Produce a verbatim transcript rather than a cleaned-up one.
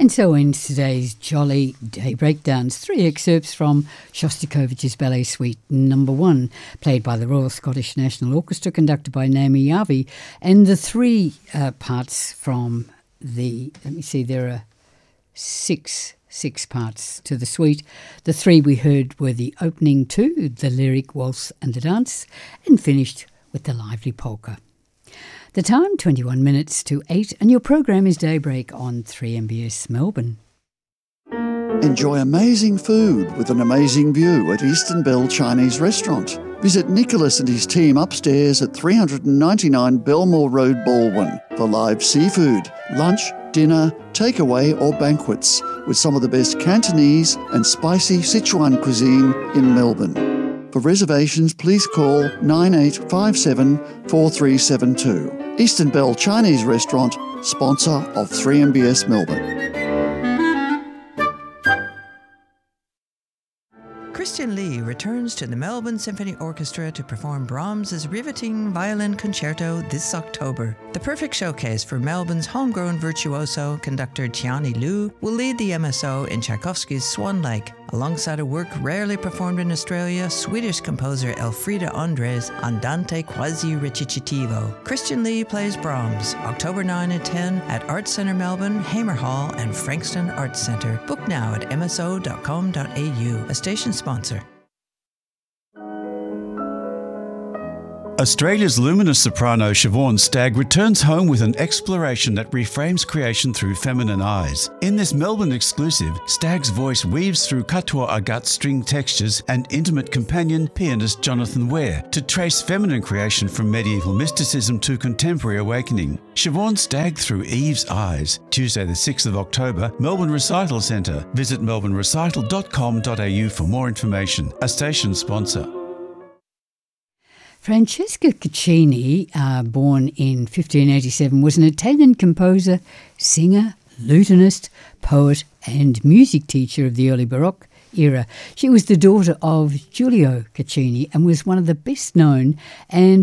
And so ends today's jolly Daybreak Dance. Three excerpts from Shostakovich's Ballet Suite Number One, played by the Royal Scottish National Orchestra, conducted by Naomi Yavi, and the three uh, parts from the, let me see, there are six six parts to the suite. The three we heard were the opening two, the lyric, waltz and the dance, and finished with the lively polka. The time, twenty-one minutes to eight, and your program is Daybreak on three M B S Melbourne. Enjoy amazing food with an amazing view at Eastern Bell Chinese Restaurant. Visit Nicholas and his team upstairs at three ninety-nine Belmore Road, Baldwin for live seafood, lunch, dinner, takeaway or banquets with some of the best Cantonese and spicy Sichuan cuisine in Melbourne. For reservations, please call nine eight five seven, four three seven two. Eastern Bell Chinese Restaurant, sponsor of three M B S Melbourne. Christian Lee returns to the Melbourne Symphony Orchestra to perform Brahms's riveting violin concerto this October. The perfect showcase for Melbourne's homegrown virtuoso, conductor Tiani Liu, will lead the M S O in Tchaikovsky's Swan Lake, alongside a work rarely performed in Australia, Swedish composer Elfrida Andres' Andante quasi recitativo. Christian Lee plays Brahms, October ninth and tenth at Arts Centre Melbourne, Hamer Hall and Frankston Arts Centre. Book now at m s o dot com dot a u, a station sponsor. Australia's luminous soprano Siobhan Stagg returns home with an exploration that reframes creation through feminine eyes. In this Melbourne exclusive, Stagg's voice weaves through katoa agate string textures and intimate companion pianist Jonathan Ware to trace feminine creation from medieval mysticism to contemporary awakening. Siobhan Stagg through Eve's eyes. Tuesday the sixth of October, Melbourne Recital Centre. Visit melbourne recital dot com dot a u for more information. A station sponsor. Francesca Caccini, uh, born in fifteen eighty-seven, was an Italian composer, singer, lutenist, poet and music teacher of the early Baroque era. She was the daughter of Giulio Caccini and was one of the best known and